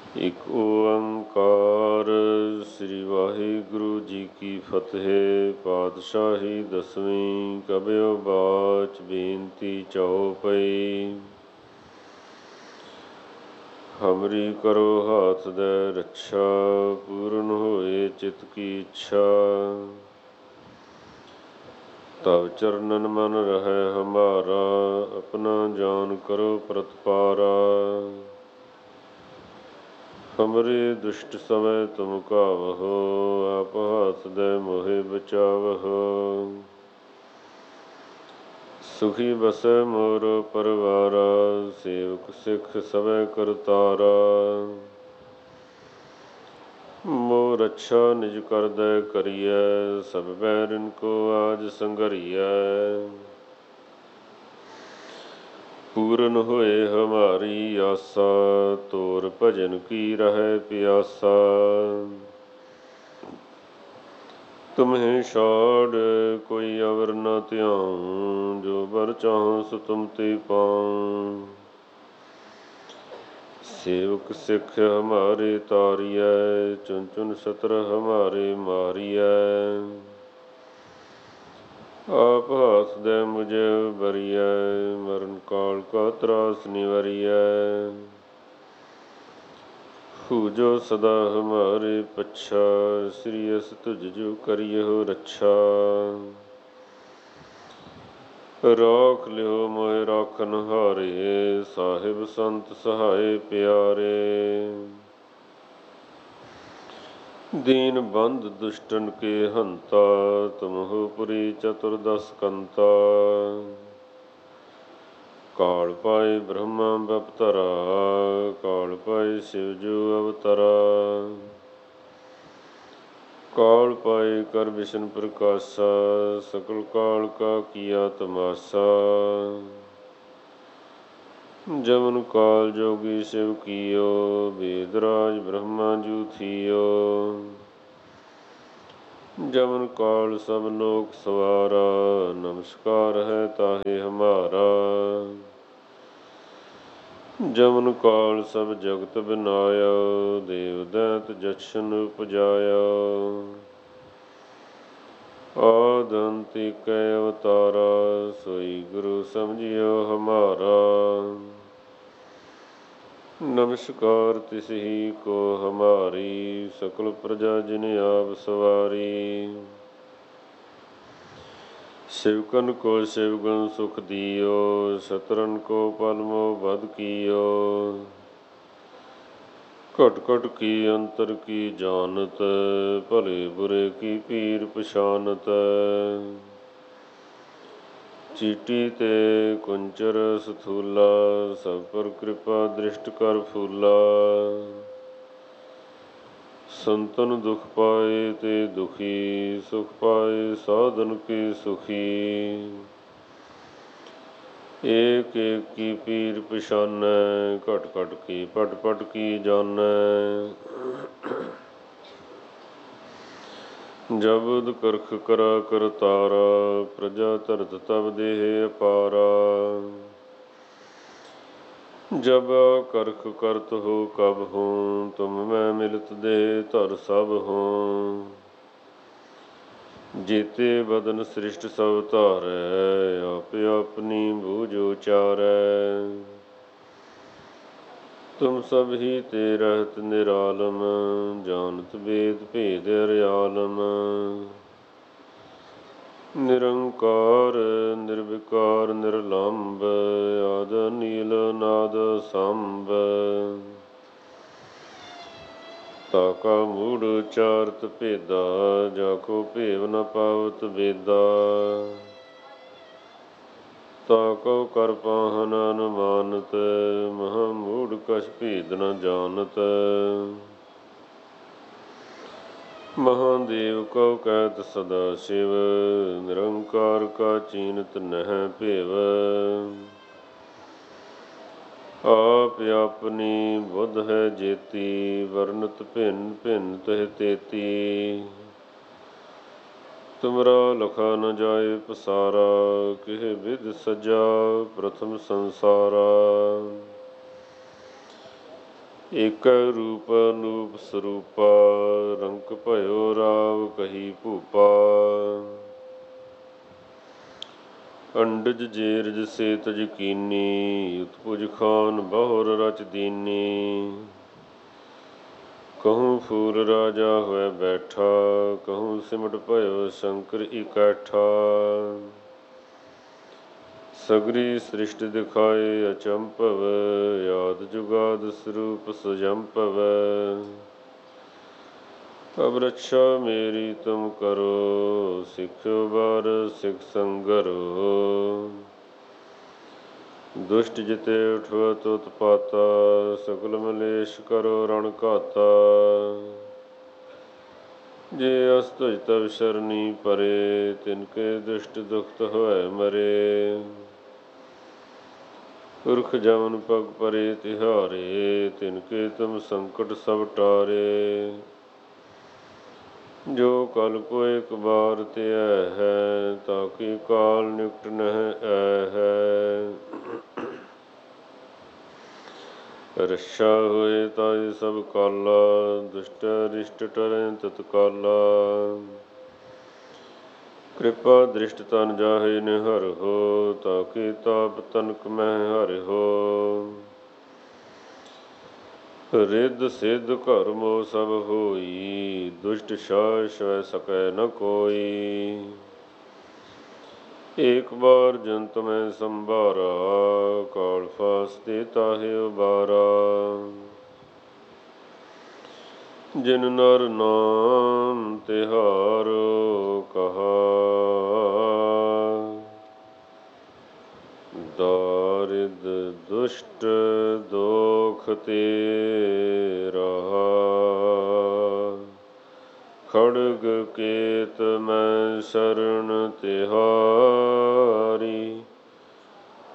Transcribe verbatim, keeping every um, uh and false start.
ਇੱਕ ਓੰਕਾਰ ਸ੍ਰੀ ਵਾਹਿਗੁਰੂ ਜੀ ਕੀ ਫਤਿਹ। ਪਾਤਸ਼ਾਹੀ ਦਸਵੀਂ ਕਬਿਓ ਬਾਚ ਬੇਨਤੀ ਚਉਪਈ। ਹਮਰੀ ਕਰੋ ਹਾਥ ਦੈ ਰੱਛਾ, ਪੂਰਨ ਹੋਏ ਚਿਤ ਕੀ ਇੱਛਾ। ਤਵ ਚਰਨਨ ਮਨ ਰਹੈ ਹਮਾਰਾ, ਆਪਣਾ ਜਾਨ ਕਰੋ ਪ੍ਰਤਪਾਰਾ। ਹਮਰੇ ਦੁਸ਼ਟ ਸਵੈ ਤੁਮ ਕਾਵਹੋ, ਆਪ ਹਾਥ ਦੈ ਮੋਹਿ ਬਚਾਵਹੋ। ਸੁਖੀ ਬਸੈ ਮੋਰ ਪਰਵਾਰਾ, ਸੇਵਕ ਸਿੱਖ ਸਵੈ ਕਰਤਾਰਾ। ਮੋਹ ਰੱਛਾ ਨਿਜ ਕਰਦੈ ਕਰੀਐ, ਸਭ ਬੈਰਿਨ ਕੋ ਆਜ ਸੰਘਰੀਐ। ਪੂਰਨ ਹੋਏ ਹਮਾਰੀ ਆਸਾ, ਤੋਰ ਭਜਨ ਕੀ ਰਹੈ ਪਿਆਸਾ। ਤੁਮਹਿ ਛਾੜ ਕੋਈ ਅਵਰ ਨ ਧਿਆਉ, ਜੋ ਬਰ ਚਾਹਉ ਸੋ ਤੁਮ ਤੇ ਪਾਉ। ਸੇਵਕ ਸਿੱਖ ਹਮਾਰੇ ਤਾਰੀਐ, ਚੁਨ ਚੁਨ ਸਤਰ ਹਮਾਰੇ ਮਾਰੀਐ। ਆਪ ਹਾਥ ਦੈ ਮੁਝੈ ਉਬਰੀਐ, ਮਰਨ ਕਾਲ ਕਾ ਤਰਾਸ ਨਿਵਰੀਐ। ਹੂ ਜੋ ਸਦਾ ਹਮਾਰੇ ਪੱਛਾ, ਸ੍ਰੀ ਅਸ ਤੁਜ ਜੋ ਕਰਿਓ ਰੱਛਾ। ਰਾਖ ਲਿਓ ਮੋਹਿ ਰਾਖਨ ਹਾਰੇ, ਸਾਹਿਬ ਸੰਤ ਸਹਾਏ ਪਿਆਰੇ। ਦੀਨ ਬੰਧ ਦੁਸ਼ਟਨ ਕੇ ਹੰਤਾ, ਤੁਮ ਹੋ ਪੁਰੀ ਚਤੁਰਦਸ ਕੰਤਾ। ਕਾਲ ਪਾਏ ਬ੍ਰਹਮਾ ਬਪਤਰਾ, ਕਾਲ ਪਾਏ ਸਿਵ ਜੋ ਅਵਤਰਾ। ਕਾਲ ਪਾਏ ਕਰ ਵਿਸ਼ਨ ਪ੍ਰਕਾਸ਼ਾ, ਸਕਲ ਕਾਲ ਕਾ ਕੀਆ ਤਮਾਸਾ। ਜਮਨ ਕਾਲ ਜੋਗੀ ਸਿਵ ਕੀਓ, ਬੇਦ ਰਾਜ ਬ੍ਰਹਮਾ ਜੂ ਥੀਓ। ਜਮਨ ਕਾਲ ਸਭ ਲੋਕ ਸਵਾਰਾ, ਨਮਸਕਾਰ ਹੈ ਤਾਹੇ ਹਮਾਰਾ। ਜਮਨ ਕਾਲ ਸਭ ਜਗਤ ਬਿਨਾਇਆ, ਦੇਵ ਦੈਂਤ ਜਛਨ ਉਪਜਾਇਆ। ਆਦਿ ਅੰਤ ਏਕੈ ਅਵਤਾਰਾ, ਸੋਈ ਗੁਰੂ ਸਮਝਿਓ ਹਮਾਰਾ। ਨਮਸਕਾਰ ਤਿਸ ਹੀ ਕੋ ਹਮਾਰੀ, ਸਕਲ ਪ੍ਰਜਾ ਜਿਨ ਆਪ ਸਵਾਰੀ। ਸਿਵਕਨ ਕੋ ਸਿਵ ਗੁਣ ਸੁਖ ਦਿਓ, ਸਤਰਨ ਕੋ ਪਲ ਮੋਹ ਬਧ ਕੀਓ। ਘਟ ਘਟ ਕੀ ਅੰਤਰ ਕੀ ਜਾਨਤ, ਭਲੇ ਬੁਰੇ ਕੀ ਪੀਰ ਪਛਾਨਤ। ਚੀਟੀ ਤੇ ਕੁੰਚਰ ਸਥੂਲਾ, ਸਭ ਪਰ ਕਿਰਪਾ ਦ੍ਰਿਸ਼ਟ ਕਰ ਫੂਲਾ। ਸੰਤਨ ਦੁਖ ਪਾਏ ਤੇ ਦੁਖੀ, ਸੁਖ ਪਾਏ ਸਾਧਨ ਕੇ ਸੁਖੀ। ਏਕ ਏਕ ਕੀ ਪੀਰ ਪਛਾਨੈ, ਘਟ ਘਟ ਕੀ ਪਟ ਪਟ ਕੀ ਜਾਨੈ। ਜਬ ਕਰਖ ਕਰਾ ਕਰਤਾਰਾ, ਪ੍ਰਜਾ ਧਰਤ ਤਬ ਦੇਹ ਅਪਾਰਾ। ਜਬ ਕਰਖ ਕਰਤ ਹੋ ਕਬ ਹੂੰ, ਤੁਮ ਮੈਂ ਮਿਲਤ ਦੇਹ ਧਰ ਸਭ ਹੂੰ। ਜੀਤੇ ਬਦਨ ਸ੍ਰਿਸ਼ਟ ਸਭ ਧਾਰੈ, ਆਪ ਆਪਨੀ ਬੂਝ ਉਚਾਰੈ। ਤੁਮ ਸਭ ਹੀ ਤੇ ਰਹਿਤ ਨਿਰਾਲਮ, ਜਾਨਤ ਵੇਦ ਭੇਦ ਅਰਿਆਲਮ। ਨਿਰੰਕਾਰ ਨਿਰਵਿਕਾਰ ਨਿਰਲੰਭ, ਆਦਿ ਨੀਲ ਨਾਦ ਸੰਭ। ਤਾ ਕਾ ਮੂੜ ਉਚਾਰਤ ਭੇਦਾ, ਜਾ ਕੋ ਭੇਵ ਨ ਪਾਵਤ ਵੇਦਾ। ਤਾ ਕਉ ਕਰ ਪਾਹਨ ਅਨੁਮਾਨਤ, ਮਹਾ ਮੂੜ ਕਛ ਭੇਦ ਨ ਜਾਨਤ। ਮਹਾਦੇਵ ਕਉ ਕਹਿਤ ਸਦਾ ਸ਼ਿਵ, ਨਿਰੰਕਾਰ ਕਾ ਚੀਨਤ ਨਹਿ ਭੇਵ। ਆਪ ਆਪਨੀ ਬੁੱਧ ਹੈ ਜੇਤੀ, ਵਰਨਤ ਭਿੰਨ ਭਿੰਨ ਤਿਹ ਤੇਤੀ। ਤੁਮਰਾ ਲਖਾ ਨ ਜਾਏ ਪਸਾਰਾ, ਕਿਹ ਬਿਧ ਸਜਾ ਪ੍ਰਥਮ ਸੰਸਾਰਾ। ਏਕੈ ਰੂਪ ਅਨੂਪ ਸਰੂਪਾ, ਰੰਕ ਭਇਓ ਰਾਵ ਕਹੀ ਭੂਪਾ। ਅੰਡਜ ਜੇਰਜ ਸੇ ਤਜ ਕੀਨੀ, ਉਤਪੁਜ ਖਾਨ ਬਹੁਰ ਰਚ ਦੀਨੀ। ਕਹੂੰ ਫੂਲ ਰਾਜਾ ਹੋਇ ਬੈਠਾ, ਕਹੂੰ ਸਿਮਟ ਭਇਓ ਸ਼ੰਕਰ ਇਕੱਠਾ। ਸਗਰੀ ਸ੍ਰਿਸ਼ਟ ਦਿਖਾਏ ਅਚੰਭਵ, ਆਦਿ ਜੁਗਾਦਿ ਸਰੂਪ ਸੁਜੰਭਵ। ਅਬ ਰੱਛਾ ਮੇਰੀ ਤੁਮ ਕਰੋ, ਸਿੱਖਿਓ ਬਾਰ ਸਿਖ ਸੰਗਰੋ। ਦੁਸ਼ਟ ਜਿਤੇ ਉਠਵਤ ਉਤਪਾਤਾ, ਸਗਲ ਮਲੇਸ਼ ਕਰੋ ਰਣ ਘਾਤਾ। ਜੇ ਅਸ ਤੁਜ ਤਵ ਸ਼ਰਨੀ ਪਰੇ, ਤਿਨਕੇ ਦੁਸ਼ਟ ਦੁਖਤ ਹੋਇ ਮਰੇ। ਪੁਰਖ ਜਮਨ ਪਗ ਪਰੇ ਤਿਹਾਰੇ, ਤਿਨਕੇ ਤੁਮ ਸੰਕਟ ਸਭ ਟਾਰੇ। ਜੋ ਕਲ ਕੋ ਇਕ ਬਾਰ ਧਿਆਇ ਹੈ, ਤਾਕੀ ਕਾਲ ਨਿਕਟ ਨਹਿ ਆਹੈ। ਰੱਛਾ ਹੋਏ ਤਾਏ ਸਭ ਕਾਲਾ, ਦੁਸ਼ਟ ਅਰਿਸ਼ਟ ਟਰੈ ਤਤਕਾਲਾ। ਕਿਰਪਾ ਦ੍ਰਿਸ਼ਟ ਤਨ ਜਾਹੇ ਨਿਹਰਹੁ, ਤਾਕੀ ਤਾਪ ਤਨਕ ਮਹਿ ਹਰਿਹੁ। ਰਿੱਧ ਸਿੱਧ ਘਰ ਮੋਹ ਸਭ ਹੋਈ, ਦੁਸ਼ਟ ਛਾਇ ਛੁਐ ਸਕੈ ਨ ਕੋਈ। ਏਕ ਬਾਰ ਜੰਤ ਮੈਂ ਸੰਭਾਰਾ, ਕਾਲ ਫਾਸਤੇ ਤਾਹੇ ਉਬਾਰਾ। ਜਿਨ ਨਰ ਨਾਮ ਤਿਹਾਰੋ ਕਹਾ, ਦਾਰਿਦ ਦੁਸ਼ਟ ਦੋਖ ਤੇ ਰਹਾ। ਖੜਗ ਕੇਤ ਮੈਂ ਸਰਣ ਤਿਹਾਰੀ,